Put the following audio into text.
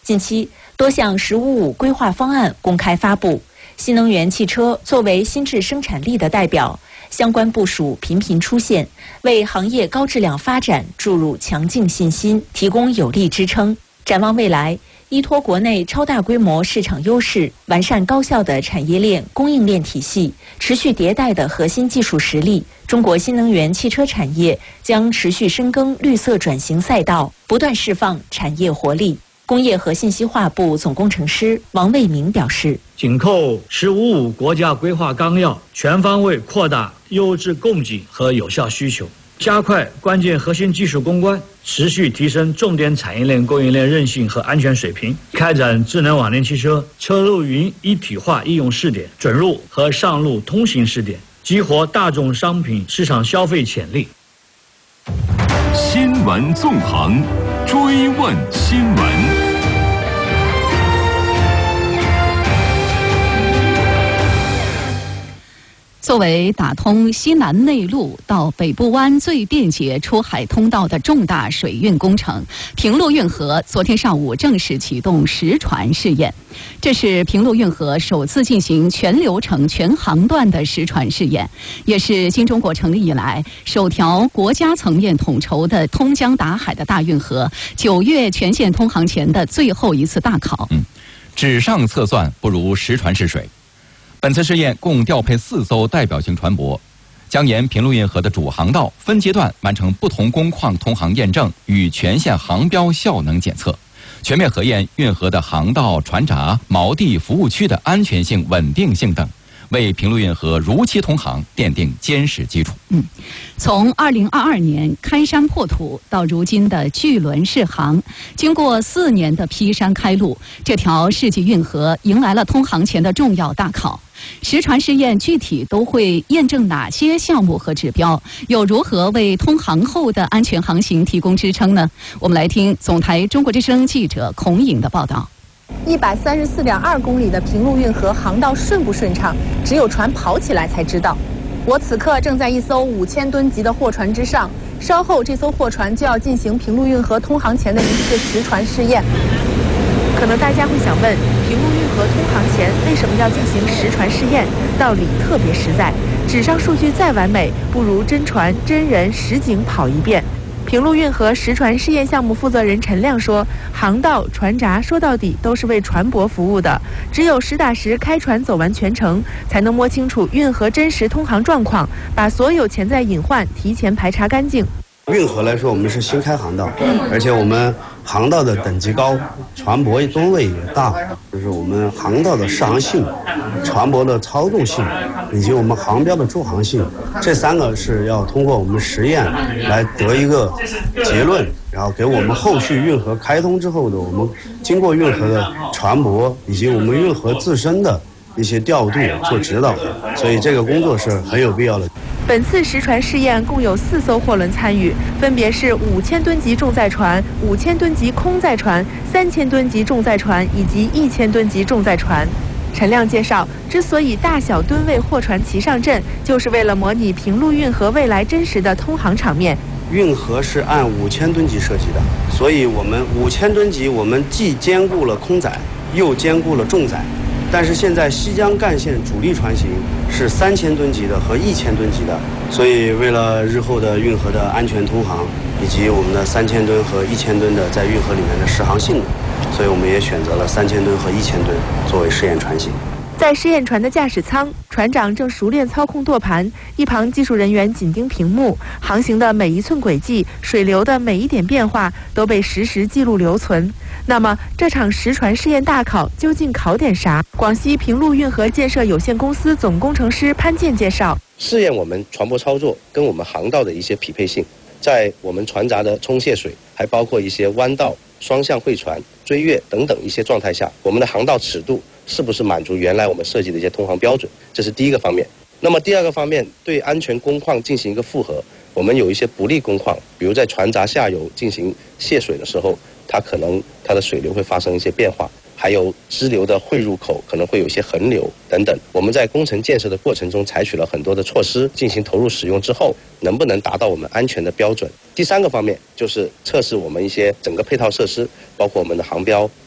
近期，多项“十五五”规划方案公开发布，新能源汽车作为新质生产力的代表，相关部署频频出现，为行业高质量发展注入强劲信心，提供有力支撑。展望未来，依托国内超大规模市场优势，完善高效的产业链供应链体系，持续迭代的核心技术实力，中国新能源汽车产业将持续深耕绿色转型赛道，不断释放产业活力。工业和信息化部总工程师王卫明表示， 紧扣“十五五”国家规划纲要，全方位扩大优质供给和有效需求，加快关键核心技术攻关，持续提升重点产业链供应链韧性和安全水平，开展智能网联汽车车路云一体化应用试点、准入和上路通行试点，激活大众商品市场消费潜力。 新闻纵横，追问新闻。 作为打通西南内陆到北部湾最便捷出海通道的重大水运工程，平陆运河昨天上午正式启动实船试验。这是平陆运河首次进行全流程、全航段的实船试验，也是新中国成立以来首条国家层面统筹的通江达海的大运河，9月全线通航前的最后一次大考。 纸上测算不如实船试水。本次试验共调配4艘代表性船舶，将沿平陆运河的主航道分阶段完成不同工况通航验证与全线航标效能检测，全面核验运河的航道、船闸、锚地、服务区的安全性、稳定性等，为平陆运河如期通航奠定坚实基础。 从2022年开山破土到如今的巨轮试航，经过4年的劈山开路，这条世纪运河迎来了通航前的重要大考。实船试验具体都会验证哪些项目和指标，又如何为通航后的安全航行提供支撑呢？我们来听总台中国之声记者孔颖的报道。 134.2公里的平陆运河航道顺不顺畅，只有船跑起来才知道。我此刻正在一艘5000吨级的货船之上，稍后这艘货船就要进行平陆运河通航前的一次实船试验。可能大家会想问，平陆运河通航前为什么要进行实船试验？道理特别实在，纸上数据再完美，不如真船真人实景跑一遍。平陆运河实船试验项目负责人陈亮说，航道、船闸说到底都是为船舶服务的，只有实打实开船走完全程，才能摸清楚运河真实通航状况，把所有潜在隐患提前排查干净。 运河来说，我们是新开航道，而且我们航道的等级高，船舶吨位也大，就是我们航道的适航性、船舶的操纵性以及我们航标的驻航性，这3个是要通过我们实验来得一个结论，然后给我们后续运河开通之后的我们经过运河的船舶以及我们运河自身的一些调度做指导，所以这个工作是很有必要的。 本次实船试验共有4艘货轮参与，分别是5000吨级重载船、5000吨级空载船、3000吨级重载船以及1000吨级重载船。陈亮介绍，之所以大小吨位货船齐上阵，就是为了模拟平陆运河未来真实的通航场面。 运河是按5000吨级设计的，所以我们5000吨级我们既兼顾了空载，又兼顾了重载。但是现在西江干线主力船型是3000吨级的和1000吨级的，所以为了日后的运河的安全通航，以及我们的3000吨和1000吨的在运河里面的适航性能，所以我们也选择了3000吨和1000吨作为试验船型。 在试验船的驾驶舱，船长正熟练操控舵盘，一旁技术人员紧盯屏幕，航行的每一寸轨迹、水流的每一点变化都被实时记录留存。那么，这场实船试验大考究竟考点啥？广西平陆运河建设有限公司总工程师潘健介绍， 试验我们船舶操作跟我们航道的一些匹配性，在我们船闸的冲卸水，还包括一些弯道、双向会船、追月等等一些状态下，我们的航道尺度是不是满足原来我们设计的一些通航标准，这是第一个方面。那么第二个方面，对安全工况进行一个复核，我们有一些不利工况，比如在船闸下游进行泄水的时候，它的水流会发生一些变化，还有支流的汇入口可能会有一些横流等等。我们在工程建设的过程中采取了很多的措施，进行投入使用之后，能不能达到我们安全的标准？第三个方面就是测试我们一些整个配套设施，包括我们的航标、